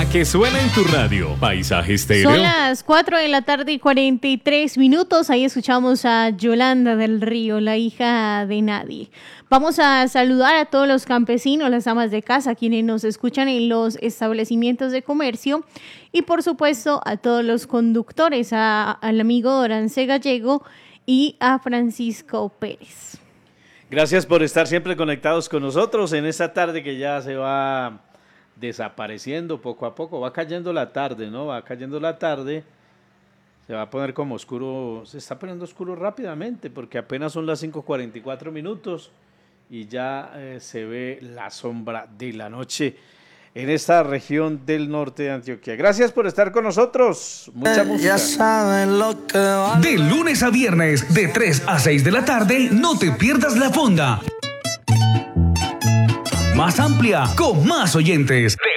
La que suena en tu radio, Paisaje Estéreo. Son las 4 de la tarde y 43 minutos. Ahí escuchamos a Yolanda del Río, la hija de nadie. Vamos a saludar a todos los campesinos, las amas de casa, quienes nos escuchan en los establecimientos de comercio. Y por supuesto a todos los conductores, al amigo Dorance Gallego y a Francisco Pérez. Gracias por estar siempre conectados con nosotros en esta tarde que ya se va desapareciendo poco a poco. Va cayendo la tarde, ¿no? Va cayendo la tarde. Se va a poner como oscuro, se está poniendo oscuro rápidamente porque apenas son las 5:44 minutos y ya se ve la sombra de la noche en esta región del norte de Antioquia. Gracias por estar con nosotros. Mucha música. Ya saben lo que vale. De lunes a viernes, de 3 a 6 de la tarde, no te pierdas la fonda. Más amplia, con más oyentes. De